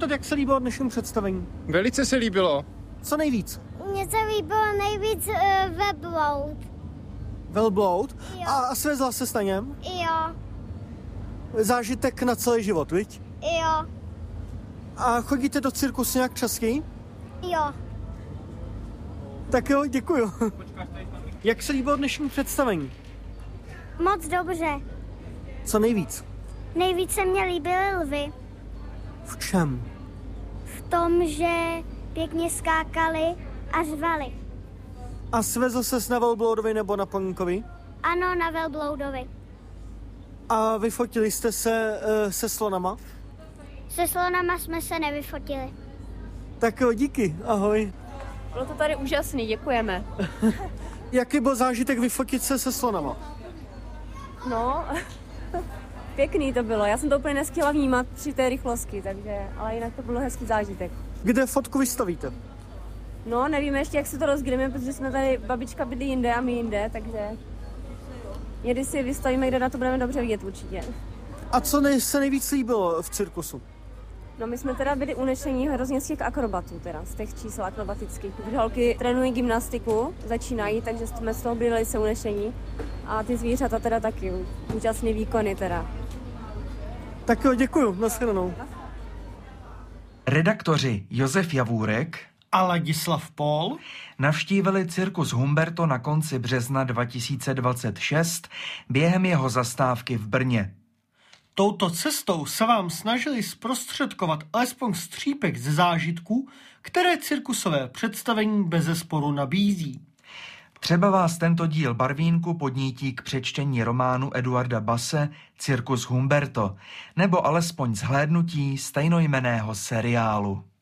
zeptat, jak se líbilo dnešnímu představení? Velice se líbilo. Co nejvíc? Mně se líbilo nejvíc Velbloud. Velbloud? Jo. A svezla se na něm? Jo, Zážitek na celý život, viď? jo, A chodíte do cirkusu nějak častěji? jo. Tak jo, děkuju. Jak se líbilo dnešnímu představení? Moc dobře. Co nejvíc? Nejvíc se mně líbily lvy. V čem? V tom, že pěkně skákali a řvali. A svezl ses na Velbloudovi nebo na Poníkovi? Ano, na Velbloudovi. A vyfotili jste se se slonama? Se slonama jsme se nevyfotili. Tak jo, díky, ahoj. Bylo to tady úžasný, děkujeme. Jaký byl zážitek vyfotit se se slonama? No, pěkný to bylo. Já jsem to úplně nestihla vnímat při té rychlosti, takže, ale jinak to bylo hezký zážitek. Kde fotku vystavíte? No, nevíme ještě, jak se to rozgríme, protože jsme tady, babička bydlí jinde a my jinde, takže někdy si vystavíme, kde na to budeme dobře vidět určitě. A co se nejvíc líbilo v cirkusu? No, my jsme teda byli unešení hrozně z těch akrobatů, teda, z těch čísel akrobatických, protože holky trénují gymnastiku, začínají, takže jsme z toho byli velice unešení. A ty zvířata teda taky, úžasný výkony teda. Tak jo, děkuju, nashledanou. Redaktoři Josef Javůrek A Ladislav Pól navštívili cirkus Humberto na konci března 2026 během jeho zastávky v Brně. Touto cestou se vám snažili zprostředkovat alespoň střípek ze zážitků, které cirkusové představení bezesporu nabízí. Třeba vás tento díl Barvínku podnítí k přečtení románu Eduarda Basse Cirkus Humberto, nebo alespoň zhlédnutí stejnojmenného seriálu.